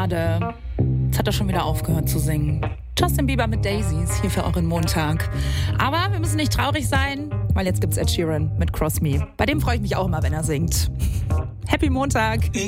schade. Jetzt hat er schon wieder aufgehört zu singen. Justin Bieber mit Daisies, hier für euren Montag. Aber wir müssen nicht traurig sein, weil jetzt gibt's Ed Sheeran mit Cross Me. Bei dem freue ich mich auch immer, wenn er singt. Happy Montag!